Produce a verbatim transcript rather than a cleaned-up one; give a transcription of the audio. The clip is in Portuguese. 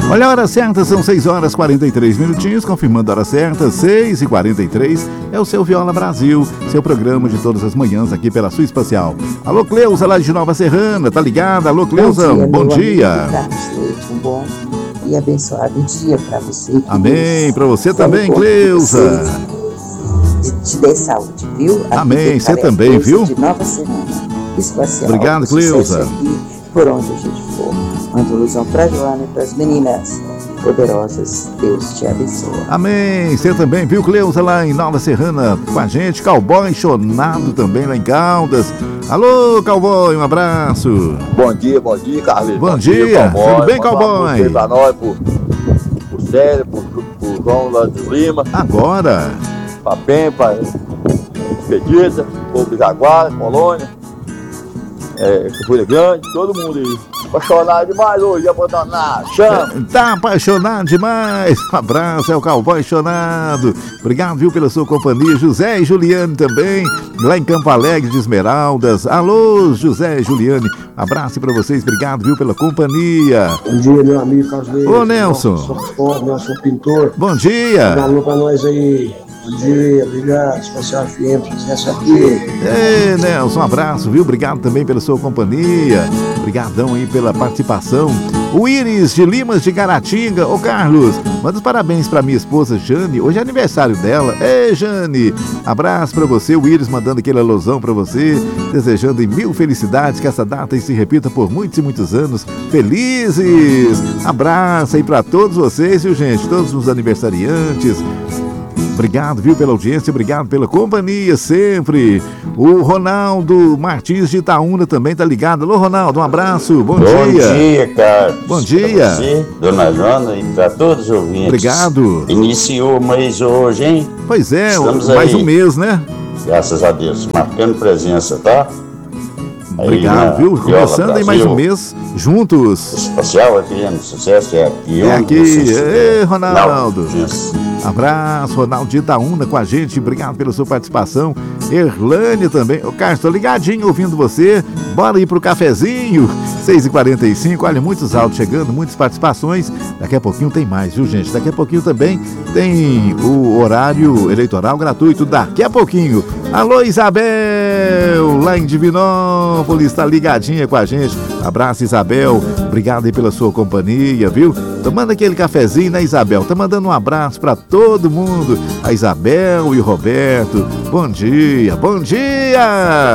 Olha a hora certa, são seis horas e quarenta e três minutinhos, confirmando a hora certa, seis e quarenta e três, é o seu Viola Brasil, seu programa de todas as manhãs aqui pela sua espacial. Alô, Cleusa, lá de Nova Serrana, tá ligada? Alô, Cleusa, bom dia. Bom dia. Carlos Leite, um bom e abençoado dia para você. Amém, para você também, Cleusa. Te, te dê saúde, viu? Aqui amém, você também, viu? De Nova Serrana, espacial. Obrigado, Cleusa. Aqui, por onde a gente for. Manda ilusão pra Joana e pras meninas poderosas. Deus te abençoe. Amém. Você também, viu, Cleusa, lá em Nova Serrana com a gente. Cowboy Chonado também lá em Caldas. Alô, Cowboy, um abraço. Bom dia, bom dia, Carlinhos. Bom, bom dia, dia Cowboy. Tudo bem, Cowboy? Um pra nós, pro, pro Célio, pro, pro João lá de Lima. Agora. Pra Bem, pra Expedita, povo de Jaguara, Colônia, é, Folha Grande, todo mundo aí. Apaixonado demais hoje, abandonado, chama. Tá apaixonado demais. Um abraço, é o Cowboy Chonado. Obrigado, viu, pela sua companhia. José e Juliane também, lá em Campo Alegre de Esmeraldas. Alô, José e Juliane. Abraço pra vocês, obrigado, viu, pela companhia. Bom dia, meu amigo Carlos Leite. Ô, Nelson. Sou fotógrafo, eu sou pintor. Bom dia. Dá um alô pra nós aí. Bom dia, obrigado, Especial F M, sucesso aqui. Ei, Nelson, um abraço, viu? Obrigado também pela sua companhia. Obrigadão aí pela participação. O Iris de Limas de Caratinga. Ô, Carlos, manda os parabéns pra minha esposa Jane. Hoje é aniversário dela. Ei, Jane, abraço pra você. O Iris mandando aquele alusão pra você, desejando em mil felicidades, que essa data se repita por muitos e muitos anos felizes. Abraço aí pra todos vocês, viu, gente? Todos os aniversariantes. Obrigado, viu, pela audiência, obrigado pela companhia sempre. O Ronaldo Martins de Itaúna também tá ligado. Alô, Ronaldo, um abraço, bom, bom dia. Bom dia, Carlos. Bom dia. Pra você, dona Jona, e para todos os ouvintes. Obrigado. Iniciou o mês hoje, hein? Pois é, Estamos mais aí, um mês, né? Graças a Deus, marcando presença, tá? Obrigado, aí, viu? Começando aí mais um mês juntos. Espacial F M, sucesso é aqui. É aqui. Ei, Ronaldo. Não, abraço, Ronaldo de Itaúna com a gente. Obrigado pela sua participação. Erlânia também. Ô, Carlos, tô ligadinho ouvindo você. Bora ir pro cafezinho. seis e quarenta e cinco. Olha, muitos áudios chegando, muitas participações. Daqui a pouquinho tem mais, viu, gente? Daqui a pouquinho também tem o horário eleitoral gratuito. Daqui a pouquinho. Alô, Isabel, lá em Divinópolis, tá ligadinha com a gente. Abraço, Isabel. Obrigado aí pela sua companhia, viu? Tomando aquele cafezinho, né, Isabel? Tá mandando um abraço pra todo mundo. A Isabel e o Roberto. Bom dia, bom dia!